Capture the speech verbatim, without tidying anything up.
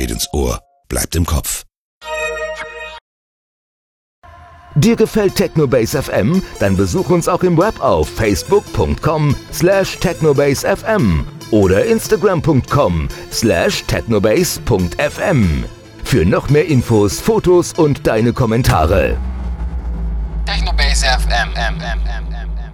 geht ins Ohr, bleibt im Kopf. Dir gefällt Technobase F M? Dann besuch uns auch im Web auf facebook punkt com slash technobase f m oder instagram punkt com slash technobase punkt f m für noch mehr Infos, Fotos und deine Kommentare. Technobase F M.